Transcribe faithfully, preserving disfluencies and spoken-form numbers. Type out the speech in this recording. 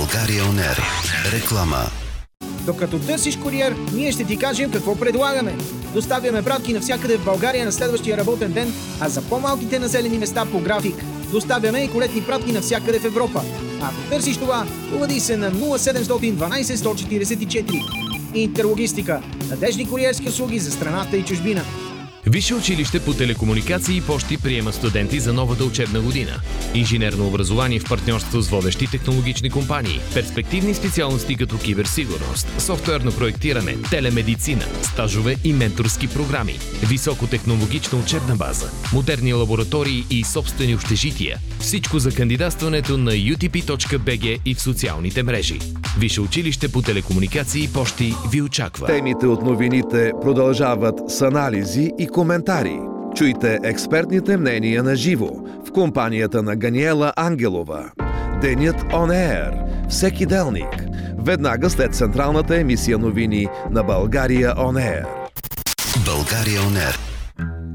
България он ер. Реклама. Докато търсиш куриер, ние ще ти кажем какво предлагаме. Доставяме пратки навсякъде в България на следващия работен ден, а за по-малките населени места по график. Доставяме и колетни пратки навсякъде в Европа. Ако търсиш това, обади се на нула седемстотин дванадесет сто четиридесет и четири. Интерлогистика. Надежни куриерски услуги за страната и чужбина. Висше училище по телекомуникации и пощи приема студенти за новата учебна година. Инженерно образование в партньорство с водещи технологични компании. Перспективни специалности като киберсигурност, софтуерно проектиране, телемедицина, стажове и менторски програми. Високотехнологична учебна база, модерни лаборатории и собствени общежития. Всичко за кандидатстването на ю ти пи точка би джи и в социалните мрежи. Висше училище по телекомуникации и пощи ви очаква. Темите от новините продължават с анализи и коментари. Чуйте експертните мнения на живо в компанията на Ганиела Ангелова. Денят он ер. Всеки делник. Веднага след централната емисия новини на България он ер. България он ер.